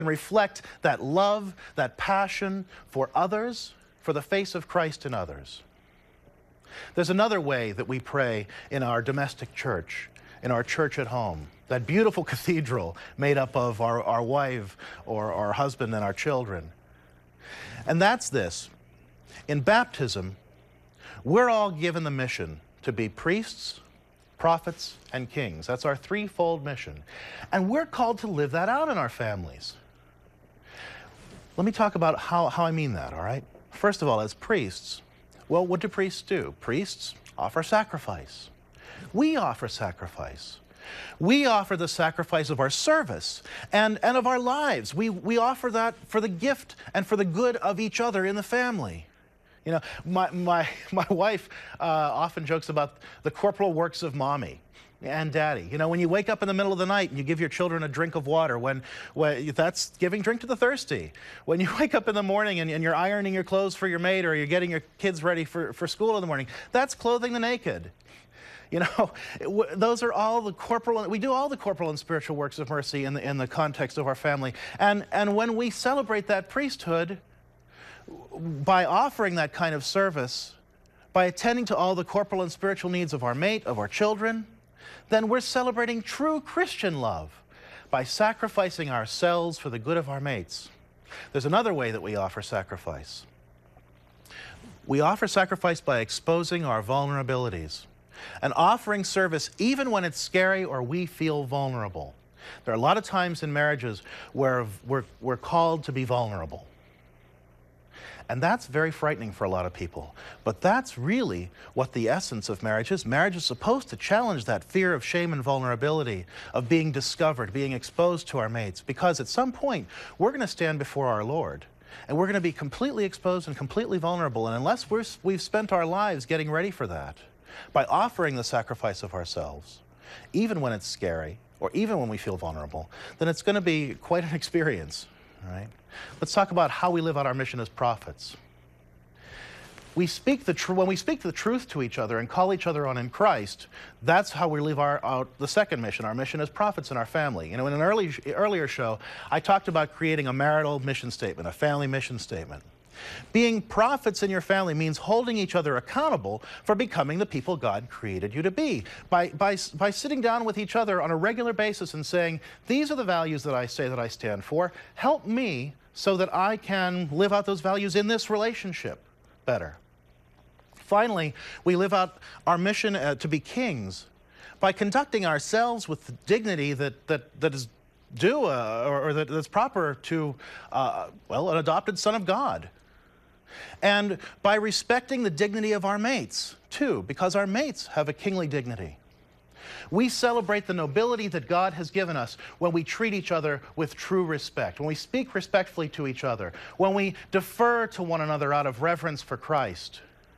and reflect that love, that passion for others, for the face of Christ in others. There's another way that we pray in our domestic church, in our church at home, that beautiful cathedral made up of our wife or our husband and our children. And that's this. In baptism, we're all given the mission to be priests, prophets, and kings. That's our threefold mission. And we're called to live that out in our families. Let me talk about how I mean that, all right? First of all, as priests, well, what do priests do? Priests offer sacrifice. We offer sacrifice. We offer the sacrifice of our service and of our lives. We offer that for the gift and for the good of each other in the family. You know, my wife often jokes about the corporal works of mommy and daddy. You know, when you wake up in the middle of the night and you give your children a drink of water, when that's giving drink to the thirsty. When you wake up in the morning and you're ironing your clothes for your maid, or you're getting your kids ready for school in the morning, that's clothing the naked. You know, those are all the corporal, we do all the corporal and spiritual works of mercy in the context of our family. And when we celebrate that priesthood, by offering that kind of service, by attending to all the corporal and spiritual needs of our mate, of our children, then we're celebrating true Christian love by sacrificing ourselves for the good of our mates. There's another way that we offer sacrifice. We offer sacrifice by exposing our vulnerabilities and offering service even when it's scary or we feel vulnerable. There are a lot of times in marriages where we're called to be vulnerable. And that's very frightening for a lot of people. But that's really what the essence of marriage is. Marriage is supposed to challenge that fear of shame and vulnerability, of being discovered, being exposed to our mates. Because at some point, we're going to stand before our Lord. And we're going to be completely exposed and completely vulnerable. And unless we've spent our lives getting ready for that, by offering the sacrifice of ourselves, even when it's scary, or even when we feel vulnerable, then it's going to be quite an experience. All right? Let's talk about how we live out our mission as prophets. When we speak the truth to each other and call each other on in Christ, that's how we live out the second mission, our mission as prophets in our family. You know, in an earlier show, I talked about creating a marital mission statement, a family mission statement. Being prophets in your family means holding each other accountable for becoming the people God created you to be. By sitting down with each other on a regular basis and saying, these are the values that I say that I stand for. Help me so that I can live out those values in this relationship better. Finally, we live out our mission to be kings by conducting ourselves with the dignity that is due or that's proper to, an adopted son of God. And by respecting the dignity of our mates, too, because our mates have a kingly dignity. We celebrate the nobility that God has given us when we treat each other with true respect, when we speak respectfully to each other, when we defer to one another out of reverence for Christ.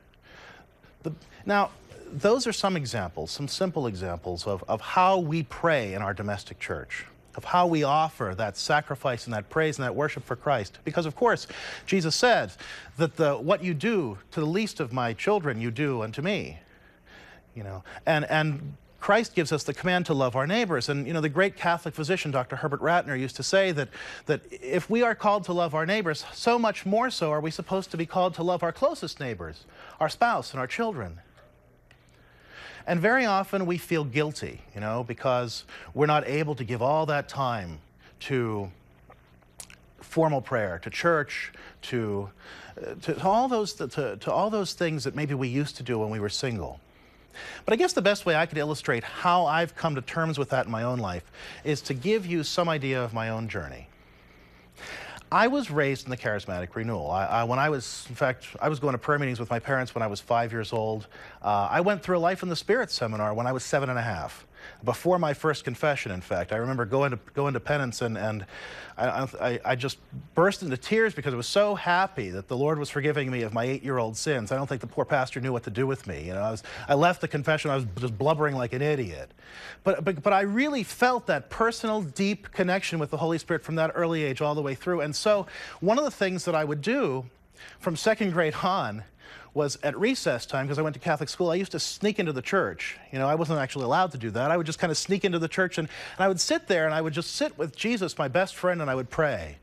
Now, those are some examples, some simple examples of how we pray in our domestic church, of how we offer that sacrifice and that praise and that worship for Christ. Because, of course, Jesus said that what you do to the least of my children, you do unto me. You know, and Christ gives us the command to love our neighbors. And, you know, the great Catholic physician, Dr. Herbert Ratner, used to say that if we are called to love our neighbors, so much more so are we supposed to be called to love our closest neighbors, our spouse and our children. And very often we feel guilty, you know, because we're not able to give all that time to formal prayer, to church, to all those things that maybe we used to do when we were single. But I guess the best way I could illustrate how I've come to terms with that in my own life is to give you some idea of my own journey. I was raised in the charismatic renewal. I was going to prayer meetings with my parents when I was 5 years old. I went through a Life in the Spirit seminar when I was 7.5. Before my first confession, in fact. I remember going to penance and I just burst into tears because I was so happy that the Lord was forgiving me of my 8-year-old sins. I don't think the poor pastor knew what to do with me. You know, I left the confession, I was just blubbering like an idiot. But I really felt that personal, deep connection with the Holy Spirit from that early age all the way through. And so one of the things that I would do from second grade on was at recess time, because I went to Catholic school, I used to sneak into the church. You know, I wasn't actually allowed to do that. I would just kind of sneak into the church, and I would sit there, and I would just sit with Jesus, my best friend, and I would pray.